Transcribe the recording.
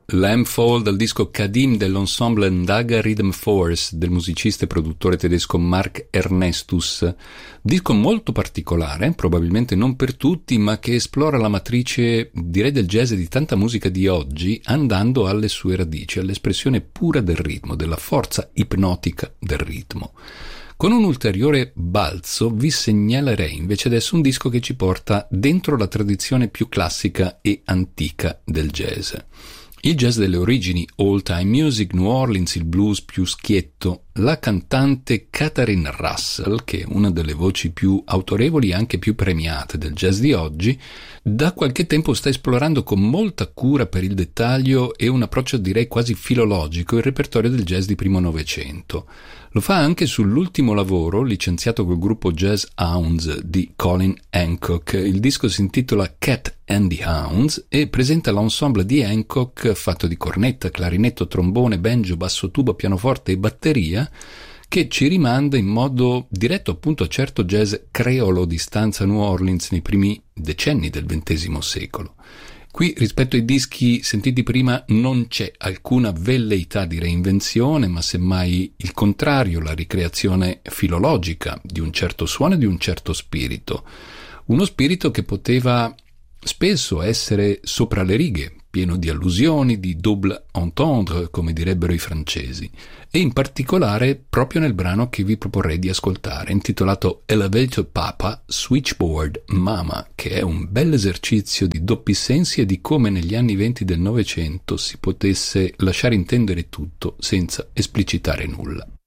Lampfall dal disco Kadim dell'ensemble Ndaga Rhythm Force del musicista e produttore tedesco Mark Ernestus. Disco molto particolare, probabilmente non per tutti, ma che esplora la matrice, direi, del jazz e di tanta musica di oggi, andando alle sue radici, all'espressione pura del ritmo, della forza ipnotica del ritmo. Con un ulteriore balzo vi segnalerei invece adesso un disco che ci porta dentro la tradizione più classica e antica del jazz. Il jazz delle origini, old time music, New Orleans, il blues più schietto, la cantante Katharine Russell, che è una delle voci più autorevoli e anche più premiate del jazz di oggi, da qualche tempo sta esplorando con molta cura per il dettaglio e un approccio direi quasi filologico il repertorio del jazz di primo Novecento. Lo fa anche sull'ultimo lavoro, licenziato col gruppo Jazz Hounds di Colin Hancock. Il disco si intitola Cat and the Hounds e presenta l'ensemble di Hancock fatto di cornetta, clarinetto, trombone, banjo, basso tuba, pianoforte e batteria, che ci rimanda in modo diretto appunto a certo jazz creolo di stanza New Orleans nei primi decenni del XX secolo. Qui, rispetto ai dischi sentiti prima, non c'è alcuna velleità di reinvenzione, ma semmai il contrario, la ricreazione filologica di un certo suono e di un certo spirito. Uno spirito che poteva spesso essere sopra le righe, pieno di allusioni, di double entendre, come direbbero i francesi, e in particolare proprio nel brano che vi proporrei di ascoltare, intitolato Elevator Papa, Switchboard Mama, che è un bel esercizio di doppi sensi e di come negli anni '20 del Novecento si potesse lasciare intendere tutto senza esplicitare nulla.